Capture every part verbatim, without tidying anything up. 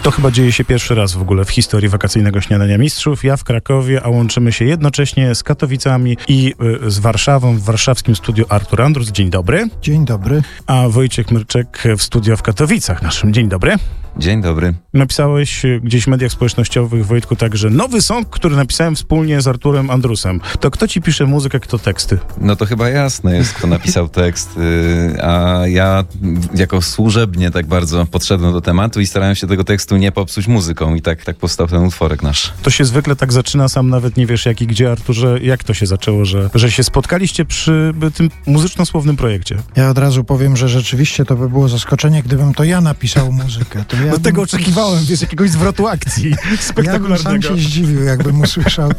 To chyba dzieje się pierwszy raz w ogóle w historii wakacyjnego Śniadania Mistrzów. Ja w Krakowie, a łączymy się jednocześnie z Katowicami i y, z Warszawą w warszawskim studiu Artur Andrus. Dzień dobry. Dzień dobry. A Wojciech Myrczek w studio w Katowicach naszym. Dzień dobry. Dzień dobry. Napisałeś gdzieś w mediach społecznościowych, Wojtku, także nowy song, który napisałem wspólnie z Arturem Andrusem. To kto ci pisze muzykę, kto teksty? No to chyba jasne jest, kto napisał tekst, yy, a ja jako służebnie tak bardzo podszedłem do tematu i starałem się tego tekstu nie popsuć muzyką i tak, tak powstał ten utworek nasz. To się zwykle tak zaczyna, sam nawet nie wiesz jak i gdzie, Arturze, jak to się zaczęło, że, że się spotkaliście przy tym muzyczno-słownym projekcie? Ja od razu powiem, że rzeczywiście to by było zaskoczenie, gdybym to ja napisał muzykę. To ja do bym... tego oczekiwałem, wiesz, jakiegoś zwrotu akcji spektakularnego. Ja bym sam się zdziwił, jakbym usłyszał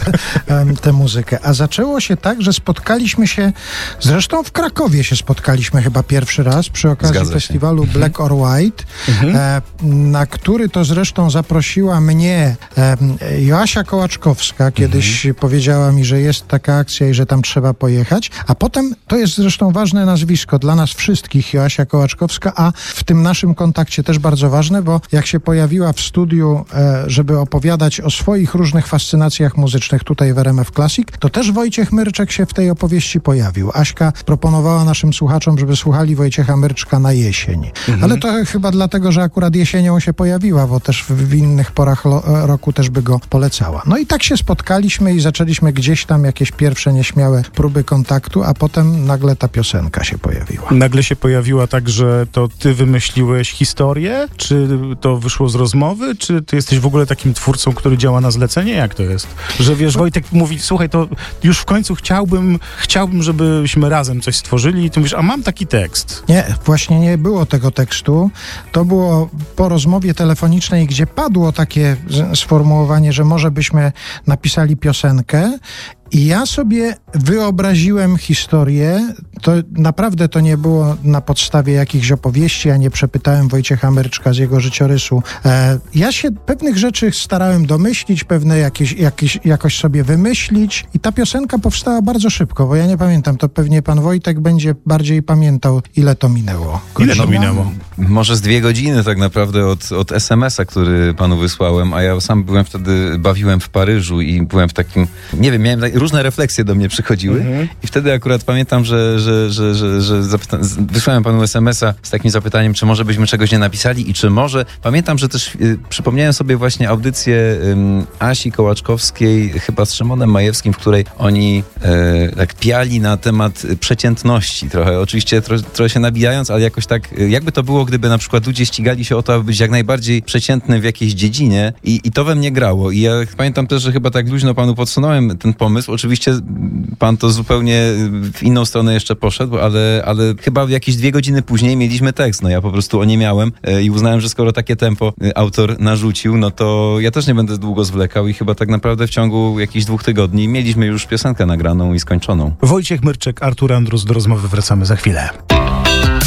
tę muzykę. A zaczęło się tak, że spotkaliśmy się, zresztą w Krakowie się spotkaliśmy chyba pierwszy raz przy okazji Zgadza się. festiwalu Black or White, Mhm. e, na który to zresztą zaprosiła mnie e, Joasia Kołaczkowska. Kiedyś Mhm. powiedziała mi, że jest taka akcja i że tam trzeba pojechać. A potem, to jest zresztą ważne nazwisko dla nas wszystkich, Joasia Kołaczkowska, a w tym naszym kontakcie też bardzo ważne, bo jak się pojawiła w studiu, e, żeby opowiadać o swoich różnych fascynacjach muzycznych tutaj w R M F Classic, to też Wojciech Myrczek się w tej opowieści pojawił. Aśka proponowała naszym słuchaczom, żeby słuchali Wojciecha Myrczka na jesień. Mhm. Ale to chyba dlatego, że akurat jesienią się pojawiła, bo też w, w innych porach lo, roku też by go polecała. No i tak się spotkaliśmy i zaczęliśmy gdzieś tam jakieś pierwsze nieśmiałe próby kontaktu, a potem nagle ta piosenka się pojawiła. Nagle się pojawiła tak, że to ty wymyśliłeś historię? Czy to wyszło z rozmowy? Czy ty jesteś w ogóle takim twórcą, który działa na zlecenie? Jak to jest? Że wiesz, Wojtek mówi, słuchaj, to już w końcu chciałbym, chciałbym, żebyśmy razem coś stworzyli i ty mówisz, a mam taki tekst. Nie, właśnie nie było tego tekstu. To było po rozmowie telefonicznej, gdzie padło takie z- sformułowanie, że może byśmy napisali piosenkę. I ja sobie wyobraziłem historię, to naprawdę to nie było na podstawie jakichś opowieści, ja nie przepytałem Wojciecha Myrczka z jego życiorysu. E, ja się pewnych rzeczy starałem domyślić, pewne jakieś, jakieś, jakoś sobie wymyślić i ta piosenka powstała bardzo szybko, bo ja nie pamiętam, to pewnie pan Wojtek będzie bardziej pamiętał, ile to minęło. Ile to Godzina? minęło? Może z dwie godziny tak naprawdę od, od es em es a, który panu wysłałem, a ja sam byłem wtedy, bawiłem w Paryżu i byłem w takim, nie wiem, miałem tak, różne refleksje do mnie przychodziły Mhm. i wtedy akurat pamiętam, że, że, że, że, że zapyta- z- wysłałem panu es em es a z takim zapytaniem, czy może byśmy czegoś nie napisali i czy może. Pamiętam, że też y, przypomniałem sobie właśnie audycję ym, Asi Kołaczkowskiej, chyba z Szymonem Majewskim, w której oni y, tak piali na temat y, przeciętności trochę. Oczywiście tro, trochę się nabijając, ale jakoś tak, y, jakby to było, gdyby na przykład ludzie ścigali się o to, aby być jak najbardziej przeciętny w jakiejś dziedzinie i, i to we mnie grało. I ja pamiętam też, że chyba tak luźno panu podsunąłem ten pomysł. Oczywiście pan to zupełnie w inną stronę jeszcze poszedł, ale, ale chyba jakieś dwie godziny później mieliśmy tekst. No ja po prostu oniemiałem e, i uznałem, że skoro takie tempo e, autor narzucił, no to ja też nie będę długo zwlekał i chyba tak naprawdę w ciągu jakichś dwóch tygodni mieliśmy już piosenkę nagraną i skończoną. Wojciech Myrczek, Artur Andrus, do rozmowy wracamy za chwilę.